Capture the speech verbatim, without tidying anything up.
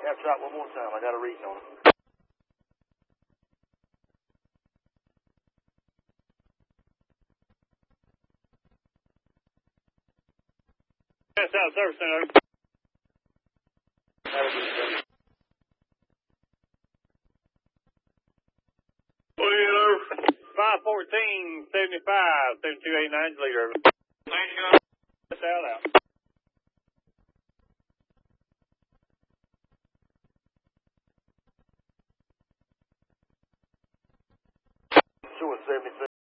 Have to try it one more time. I got a reading on it. That's out service center. five fourteen, seventy-five, seventy-two eighty-nine, leader. Thanks, God. That's out out. Two and seventy-six.